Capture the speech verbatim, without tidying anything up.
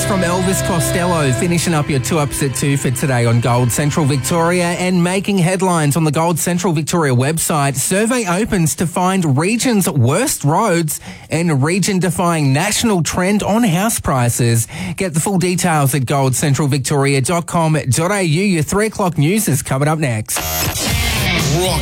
news from Elvis Costello, finishing up your two ups at two for today on Gold Central Victoria and making headlines on the Gold Central Victoria website. Survey opens to find region's worst roads and region-defying national trend on house prices. Get the full details at gold central victoria dot com dot a u. Your three o'clock news is coming up next. Rock